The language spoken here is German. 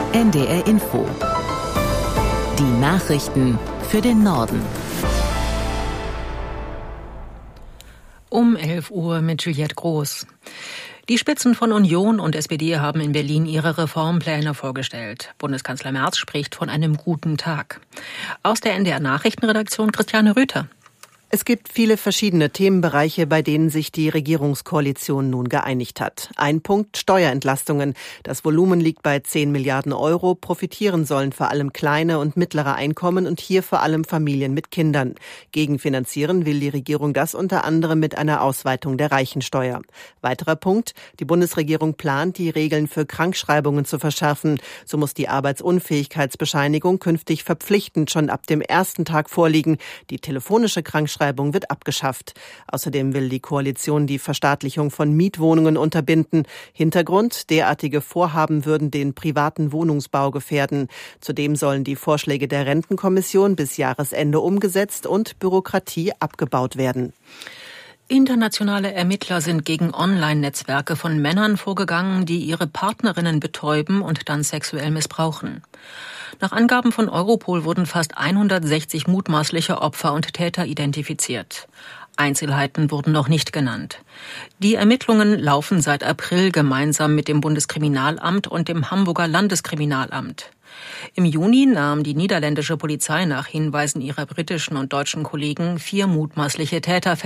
NDR Info. Die Nachrichten für den Norden. Um 11 Uhr mit Juliette Groß. Die Spitzen von Union und SPD haben in Berlin ihre Reformpläne vorgestellt. Bundeskanzler Merz spricht von einem guten Tag. Aus der NDR Nachrichtenredaktion Christiane Rüther. Es gibt viele verschiedene Themenbereiche, bei denen sich die Regierungskoalition nun geeinigt hat. Ein Punkt: Steuerentlastungen. Das Volumen liegt bei 10 Milliarden Euro. Profitieren sollen vor allem kleine und mittlere Einkommen und hier vor allem Familien mit Kindern. Gegenfinanzieren will die Regierung das unter anderem mit einer Ausweitung der Reichensteuer. Weiterer Punkt: Die Bundesregierung plant, die Regeln für Krankschreibungen zu verschärfen. So muss die Arbeitsunfähigkeitsbescheinigung künftig verpflichtend schon ab dem ersten Tag vorliegen. Die telefonische Krankschreibung wird abgeschafft. Außerdem will die Koalition die Verstaatlichung von Mietwohnungen unterbinden. Hintergrund: derartige Vorhaben würden den privaten Wohnungsbau gefährden. Zudem sollen die Vorschläge der Rentenkommission bis Jahresende umgesetzt und Bürokratie abgebaut werden. Internationale Ermittler sind gegen Online-Netzwerke von Männern vorgegangen, die ihre Partnerinnen betäuben und dann sexuell missbrauchen. Nach Angaben von Europol wurden fast 160 mutmaßliche Opfer und Täter identifiziert. Einzelheiten wurden noch nicht genannt. Die Ermittlungen laufen seit April gemeinsam mit dem Bundeskriminalamt und dem Hamburger Landeskriminalamt. Im Juni nahm die niederländische Polizei nach Hinweisen ihrer britischen und deutschen Kollegen 4 mutmaßliche Täter fest.